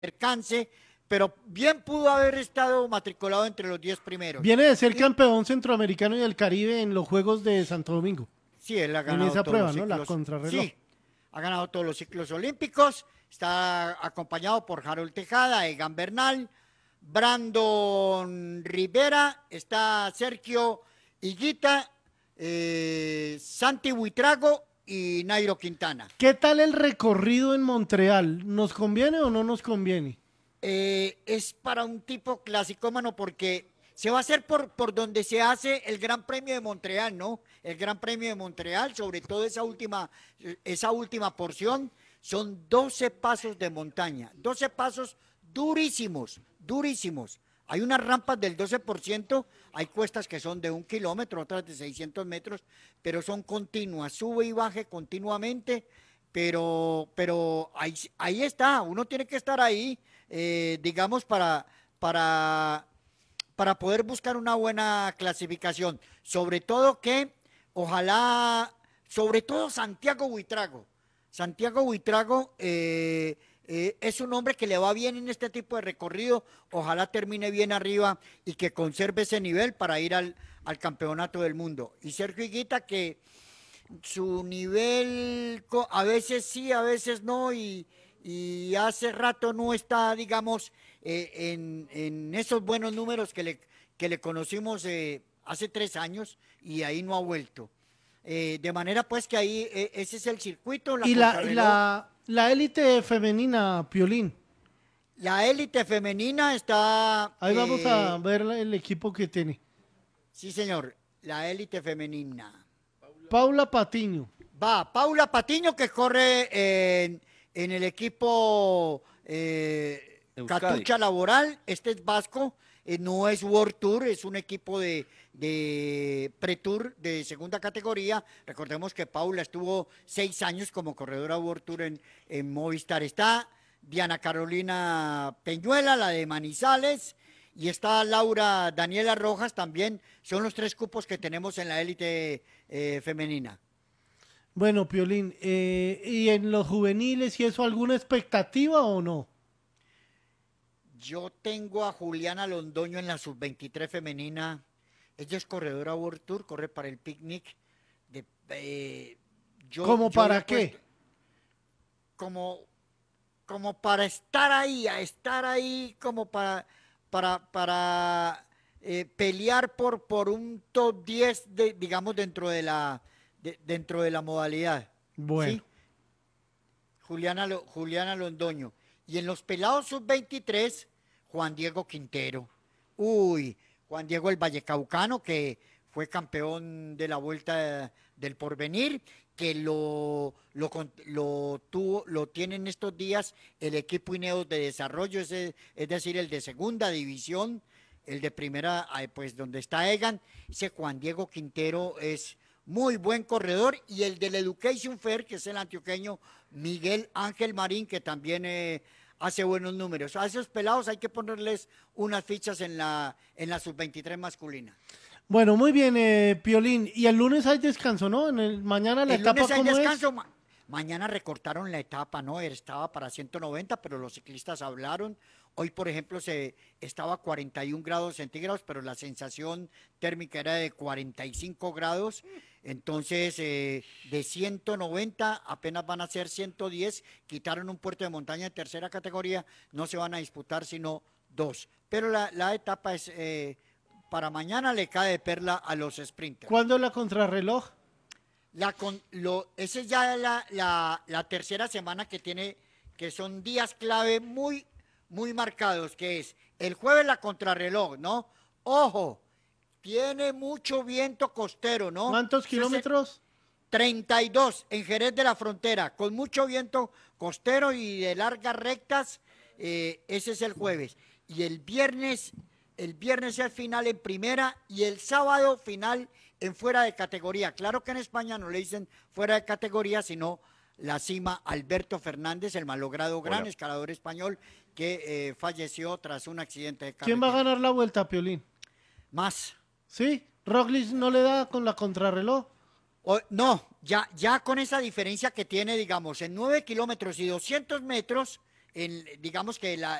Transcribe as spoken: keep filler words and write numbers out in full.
percance, pero bien pudo haber estado matriculado entre los diez primeros. Viene de ser Y campeón centroamericano y del Caribe en los Juegos de Santo Domingo. sí, él ha En ganado esa todos los prueba, ¿no? La ciclos, contrarreloj. sí, ha ganado todos los ciclos olímpicos, está acompañado por Harold Tejada, Egan Bernal, Brandon Rivera, está Sergio Higuita, eh, Santi Buitrago y Nairo Quintana. ¿Qué tal el recorrido en Montreal? ¿Nos conviene o no nos conviene? Eh, es para un tipo clasicómano porque se va a hacer por, por donde se hace el Gran Premio de Montreal, ¿no? El Gran Premio de Montreal, sobre todo esa última, esa última porción, son doce pasos de montaña, doce pasos durísimos, durísimos. Hay unas rampas del doce por ciento, hay cuestas que son de un kilómetro, otras de seiscientos metros, pero son continuas, sube y baje continuamente, pero, pero ahí, ahí está, uno tiene que estar ahí, eh, digamos, para, para, para poder buscar una buena clasificación. Sobre todo que, ojalá, sobre todo Santiago Buitrago. Santiago Buitrago eh, eh, es un hombre que le va bien en este tipo de recorrido. Ojalá termine bien arriba y que conserve ese nivel para ir al, al campeonato del mundo. Y Sergio Higuita, que su nivel a veces sí, a veces no, y, y hace rato no está, digamos, eh, en, en, esos buenos números que le, que le conocimos eh, hace tres años y ahí no ha vuelto. Eh, de manera pues que ahí eh, ese es el circuito, la Y la, y contrarreloj. la, la élite femenina, Piolín. La élite femenina está, Ahí vamos a eh, ver el equipo que tiene. sí señor, la élite femenina. Paula Patiño. Va, Paula Patiño que corre en, en el equipo eh, Euskadi. Catucha Laboral, este es vasco, eh, no es World Tour, es un equipo de, de Pre-Tour de segunda categoría. Recordemos que Paula estuvo seis años como corredora World Tour en, en Movistar. Está Diana Carolina Peñuela, la de Manizales, y está Laura Daniela Rojas también. Son los tres cupos que tenemos en la élite eh, femenina. Bueno, Piolín, eh, ¿y en los juveniles y eso alguna expectativa o no? Yo tengo a Juliana Londoño en la sub veintitrés femenina. Ella es corredora World Tour, corre para el picnic. De, eh, yo, ¿Cómo yo le para apuesto qué? como, como para estar ahí, a estar ahí, como para, para, para eh, pelear por, por un top diez, de, digamos, dentro de la, de, dentro de la modalidad. Bueno, ¿Sí? Juliana, Juliana Londoño. Y en los pelados sub veintitrés, Juan Diego Quintero. Uy, Juan Diego el Vallecaucano, que fue campeón de la Vuelta del Porvenir, que lo, lo, lo, tuvo, lo tiene en estos días el equipo Ineos de desarrollo, es, es decir, el de segunda división, el de primera, pues donde está Egan. Ese Juan Diego Quintero es muy buen corredor, y el del Education Fair, que es el antioqueño Miguel Ángel Marín, que también eh, hace buenos números. A esos pelados hay que ponerles unas fichas en la, en la sub veintitrés masculina. bueno, muy bien, eh, Piolín. Y el lunes hay descanso, ¿no? En el, mañana la El etapa, lunes hay ¿cómo es? descanso. Ma mañana recortaron la etapa, ¿no? Estaba para ciento noventa, pero los ciclistas hablaron. Hoy, por ejemplo, se estaba a cuarenta y un grados centígrados, pero la sensación térmica era de cuarenta y cinco grados. Entonces, eh, de ciento noventa apenas van a ser ciento diez. Quitaron un puerto de montaña de tercera categoría. No se van a disputar sino dos. Pero la, la etapa es, eh, para mañana le cae de perla a los sprinters. ¿Cuándo es la contrarreloj? La con, lo, esa es ya la, la, la tercera semana que tiene, que son días clave muy, muy marcados, que es el jueves la contrarreloj, ¿no? Ojo, tiene mucho viento costero, ¿no? ¿Cuántos Eso es kilómetros? treinta y dos en Jerez de la Frontera, con mucho viento costero y de largas rectas, eh, ese es el jueves. Y el viernes, el viernes es el final en primera y el sábado final en fuera de categoría. Claro que en España no le dicen fuera de categoría, sino la cima Alberto Fernández, el malogrado gran Hola. escalador español que eh, falleció tras un accidente de ¿Quién va a carretera. ganar la vuelta, Piolín? Más. ¿Sí? ¿Roglic no le da con la contrarreloj? O, no, ya, ya con esa diferencia que tiene, digamos, en nueve kilómetros y doscientos metros, en, digamos que la,